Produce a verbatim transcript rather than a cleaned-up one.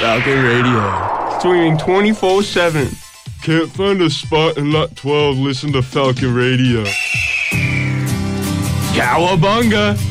Falcon Radio. Streaming twenty-four seven. Can't find a spot in Lot twelve, listen to Falcon Radio. Cowabunga!